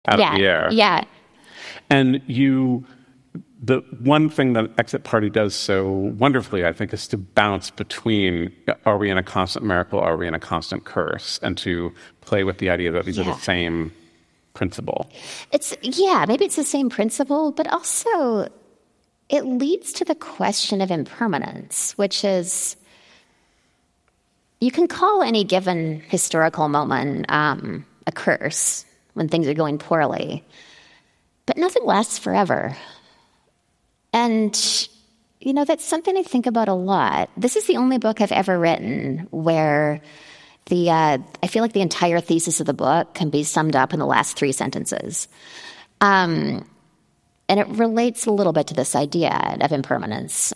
out of the air. Yeah. And the one thing that Exit Party does so wonderfully, I think, is to bounce between, are we in a constant miracle, are we in a constant curse, and to play with the idea that these are the same principle. Maybe it's the same principle, but also it leads to the question of impermanence, which is, you can call any given historical moment a curse when things are going poorly, but nothing lasts forever. And, that's something I think about a lot. This is the only book I've ever written where I feel like the entire thesis of the book can be summed up in the last 3 sentences. And it relates a little bit to this idea of impermanence.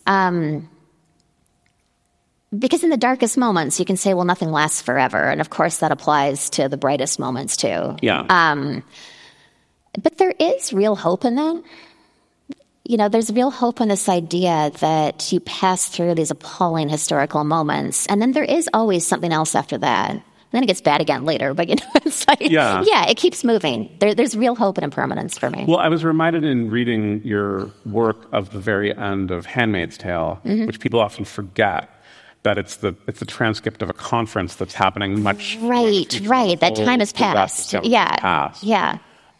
Because in the darkest moments, you can say, well, nothing lasts forever. And of course, that applies to the brightest moments, too. Yeah. But there is real hope in that. There's real hope in this idea that you pass through these appalling historical moments, and then there is always something else after that. And then it gets bad again later, but it's like, it keeps moving. There's real hope and impermanence for me. Well, I was reminded in reading your work of the very end of Handmaid's Tale, which people often forget, that it's the transcript of a conference that's happening much right. That time has passed. Yeah.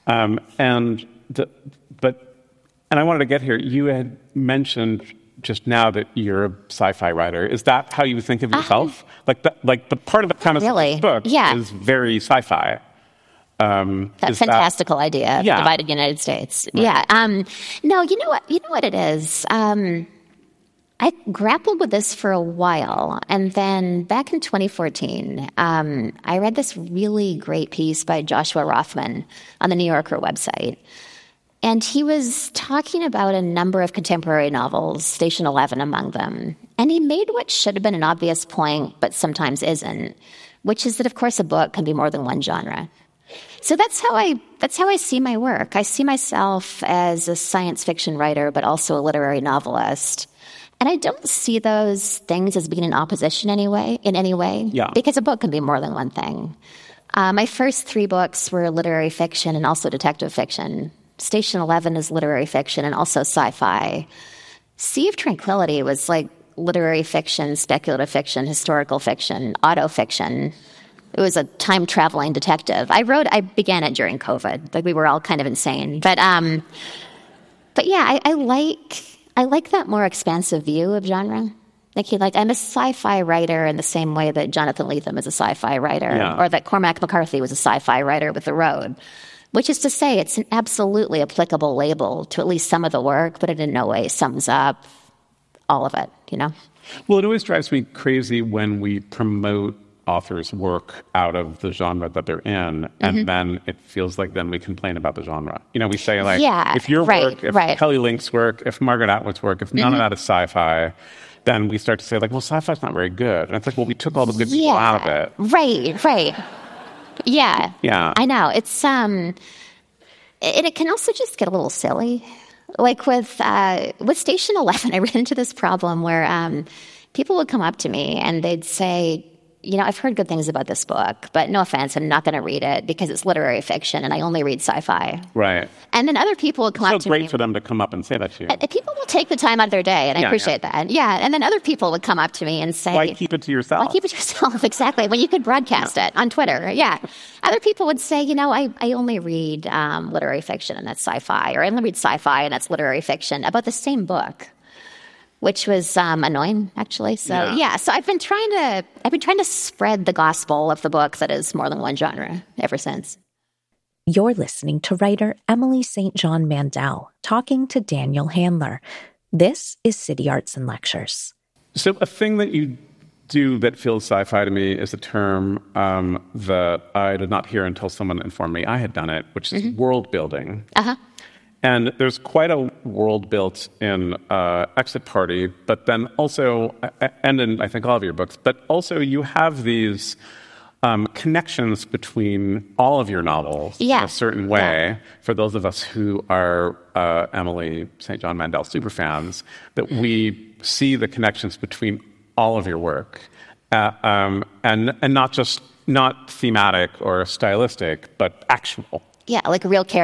And I wanted to get here. You had mentioned just now that you're a sci-fi writer. Is that how you think of yourself? Like the part of the premise of this book is very sci-fi. That fantastical idea of the divided United States. Right. Yeah. No, you know what it is. I grappled with this for a while, and then back in 2014, I read this really great piece by Joshua Rothman on the New Yorker website. And he was talking about a number of contemporary novels, Station 11 among them. And he made what should have been an obvious point, but sometimes isn't, which is that, of course, a book can be more than one genre. So that's how I see my work. I see myself as a science fiction writer, but also a literary novelist. And I don't see those things as being in opposition in any way, because a book can be more than one thing. My first 3 books were literary fiction and also detective fiction. Station 11 is literary fiction and also sci-fi. Sea of Tranquility was like literary fiction, speculative fiction, historical fiction, autofiction. It was a time-traveling detective. I began it during COVID. Like, we were all kind of insane. But yeah, I like that more expansive view of genre. I'm a sci-fi writer in the same way that Jonathan Lethem is a sci-fi writer, or that Cormac McCarthy was a sci-fi writer with The Road. Which is to say, it's an absolutely applicable label to at least some of the work, but it in no way sums up all of it, Well, it always drives me crazy when we promote authors' work out of the genre that they're in, and then it feels like then we complain about the genre. We say, if your work, if Kelly Link's work, if Margaret Atwood's work, if none of that is sci-fi, then we start to say, well, sci-fi's not very good. And it's like, well, we took all the good people out of it. Right. Yeah. I know. It's and it can also just get a little silly. Like with Station 11, I ran into this problem where people would come up to me and they'd say, I've heard good things about this book, but no offense, I'm not going to read it because it's literary fiction and I only read sci-fi. Right. And then other people would come up to me. It's so great for them to come up and say that to you. People will take the time out of their day, and I appreciate that. Yeah, and then other people would come up to me and say... Why keep it to yourself? Why keep it to yourself, exactly, when you could broadcast it on Twitter. Yeah. Other people would say, I only read literary fiction and that's sci-fi, or I only read sci-fi and that's literary fiction about the same book. Which was annoying, actually. So so I've been trying to spread the gospel of the book that is more than one genre ever since. You're listening to writer Emily St. John Mandel talking to Daniel Handler. This is City Arts and Lectures. So a thing that you do that feels sci-fi to me is a term that I did not hear until someone informed me I had done it, which is world building. And there's quite a world built in Exit Party, but then also, and in I think all of your books, but also you have these connections between all of your novels in a certain way. For those of us who are Emily St. John Mandel superfans, that we see the connections between all of your work, and not thematic or stylistic, but actual. yeah, like a real character.